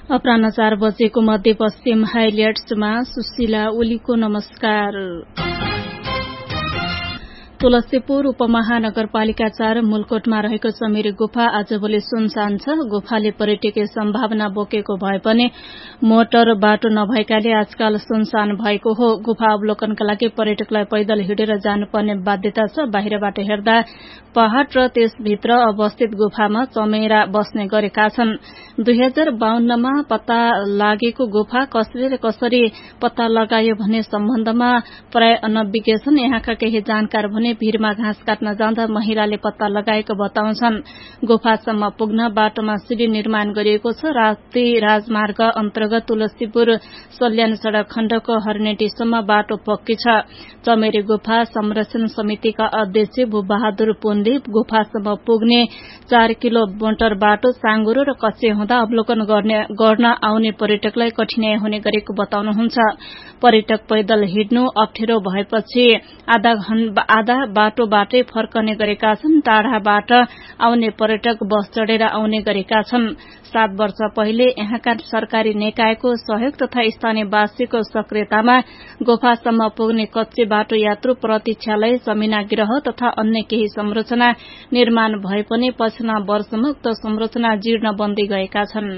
अपराह्न 4 बजेको मध्यपश्चिम हाइलाइट्समा सुशीला ओलीको नमस्कार। तुलसीपुर उपमहानगरपालिका 4 मुलकोटमा रहेको चमेरे गुफा आजभोलि सुनसान छ। गुफाले पर्यटकीय सम्भावना बोकेको भए पनि मोटर बाटो नभएकाले आजकाल सुनसान भएको हो। गुफा अवलोकनका लागि पर्यटकलाई पैदल हिँडेर जानुपर्ने बाध्यता छ। बाहिरबाट हेर्दा पहाड़ र त्यसभित्र अवस्थित गुफामा चमेरा बस्ने गरेका छन्। 2052 मा पत्ता लागेको गुफा कसरी पत्ता लगायो भन्ने सम्बन्धमा प्राय अनभिज्ञ छन्। यहाँका केही जानकार भने भीरमा घाँस काट्न जाँदा महिलाले पत्ता लगाएको बताउँछन्। गुफासम्म पुग्न बाटोमा सिडी निर्माण गरिएको छ। राप्ती राजमार्ग अन्तर्गत तुलसीपुर सल्यान सड़क खण्डको हर्नेटीसम्म बाटो पक्की छ। चमेरे गुफा संरक्षण समितिका अध्यक्ष भूबहादुर पुनले गुफासम्म पुग्ने 4 किलोमिटर बाटो साँगुरो र कच्चे हुँदा अवलोकन गर्न आउने पर्यटकलाई कठिनाई हुने गरेको बताउनुहुन्छ। पर्यटक पैदल हिँड्नु अप्ठ्यारो भएपछि आधा बाटोबाटै फर्कने गरेका छन्। टाढाबाट आउने पर्यटक बस चढेर आउने गरेका छन्। 7 वर्ष पहिले यहाँका सरकारी निकायको सहयोग तथा स्थानीयवासीको सक्रियतामा गुफासम्म पुग्ने कच्चे बाटो यात्रु प्रतीक्षालय जमिनागृह तथा अन्य केही संरचना निर्माण भए पनि पछिल्ला वर्षमा उक्त संरचना जीर्ण बन्दै गएका छन्।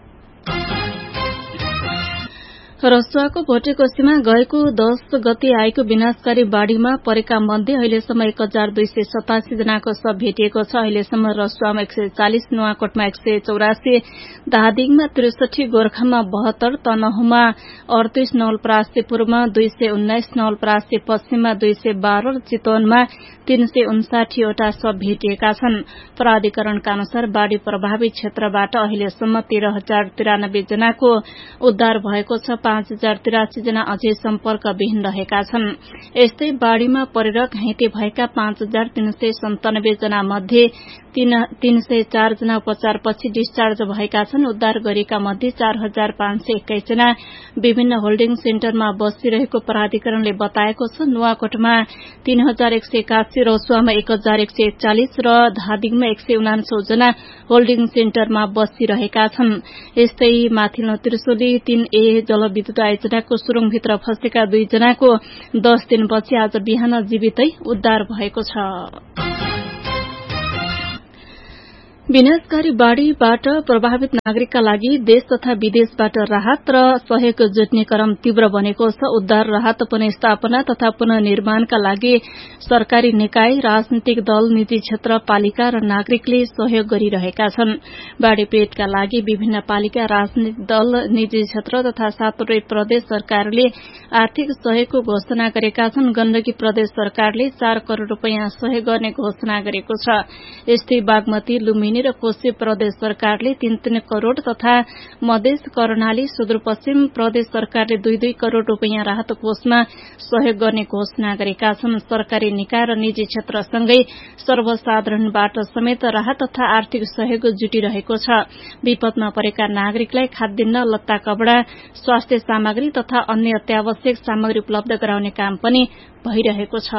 रसुवाको भोटेकोशीमा गएको 10 गते आएको विनाशकारी बाढ़ीमा परेका मध्ये अहिलेसम्म 1287 जनाको शव भेटिएको छ। अहिलेसम्म रसुवामा 140, नुवाकोटमा 184, धादिङमा 63, गोर्खामा 72, तनहुमा 38, नवलपरासीपुरमा 219, नवलपरासी पश्चिममा 212 र चितवनमा 359 वटा शव भेटिएका छन्। प्राधिकरणका अनुसार बाढ़ी प्रभावित क्षेत्रबाट अहिलेसम्म 13,093 जनाको उद्धार भएको छ। 5,083 जना अझै सम्पर्कविहीन रहेका छन्। यस्तै बाढ़ीमा परेर घाइते भएका 5,397 जना मध्ये 304 जना उपचारपछि डिस्चार्ज भएका छन्। उद्धार गरेका मध्ये 4,521 जना विभिन्न होल्डिङ सेन्टरमा बसिरहेको प्राधिकरणले बताएको छ। नुवाकोटमा 3,181, रसुवामा 1,141 र धादिङमा 149 जना होल्डिङ सेन्टरमा बसिरहेका छन्। यस्तै माथिल्लो त्रिशुली 3A जलविद्युत आयोजनाको सुरुङभित्र फँसेका 2 जनाको 10 दिनपछि आज बिहान जीवितै उद्धार भएको छ। विनाशकारी बाढ़ीबाट प्रभावित नागरिकका लागि देश तथा विदेशबाट राहत र सहयोग जुट्ने क्रम तीव्र बनेको छ। उद्धार, राहत, पुनर्स्थापना तथा पुनर्निर्माणका लागि सरकारी निकाय, राजनीतिक दल, निजी क्षेत्र, पालिका र नागरिकले सहयोग गरिरहेका छन्। बाढ़ी पीड़ितका लागि विभिन्न पालिका, राजनीतिक दल, निजी क्षेत्र तथा 7 प्रदेश सरकारले आर्थिक सहयोगको घोषणा गरेका छन्। गण्डकी प्रदेश सरकारले 4 करोड़ रूपियाँ सहयोग गर्ने घोषणा गरेको छ। यस्तै बागमती, लुम्बिनी र कोशी प्रदेश सरकारले 3-3 करोड़ तथा मधेस, कर्णाली, सुदूरपश्चिम प्रदेश सरकारले 2-2 करोड़ रूपियाँ राहत कोषमा सहयोग गर्ने घोषणा गरेका छन्। सरकारी निकाय र निजी क्षेत्रसँगै सर्वसाधारणबाट समेत राहत तथा आर्थिक सहयोग जुटिरहेको छ। विपदमा परेका नागरिकलाई खाद्यान्न, लत्ता कपड़ा, स्वास्थ्य सामग्री तथा अन्य अत्यावश्यक सामग्री उपलब्ध गराउने काम पनि भइरहेको छ।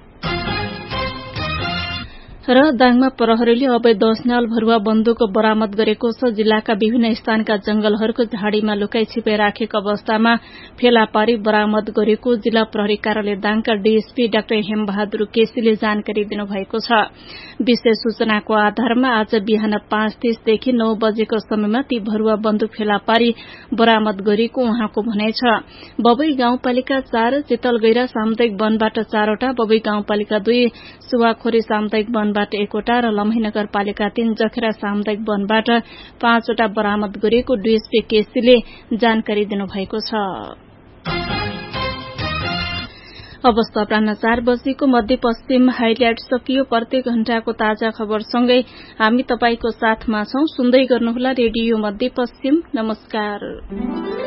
र दाङमा प्रहरीले अवैध 10 नाल भरुवा बन्दुक बरामद गरेको छ। जिल्लाका विभिन्न स्थानका जंगलहरूको झाडीमा लुकाई छिपाई राखेको अवस्थामा फेला पारी बरामद गरेको जिल्ला प्रहरी कार्यालय दाङका डीएसपी डाक्टर हेमबहादुर केसीले जानकारी दिनुभएको छ। विशेष सूचनाको आधारमा आज बिहान 5:30 देखि 9 बजेको समयमा ती भरुवा बन्दुक फेला पारी बरामद गरेको उहाँको भनाइ छ। बबई गाउँपालिका 4, चितलगैरा सामुदायिक वनबाट 4 वटा, बबई गाउँपालिका 2, सुवाखोरी सामुदायिक वनबाट 1 वटा र लम्ही नगरपालिका 3, जखेरा सामुदायिक वनबाट 5 वटा बरामद गरेको डीएसपी केसीले जानकारी दिनुभएको छ। अवस्था अपराह्न 4 बजेको मध्यपश्चिम हाइलाइट सकियो। प्रत्येक घण्टाको ताजा खबरसँगै हामी तपाईको साथमा छौं। सुन्दै गर्नुहोला रेडियो मध्यपश्चिम। नमस्कार।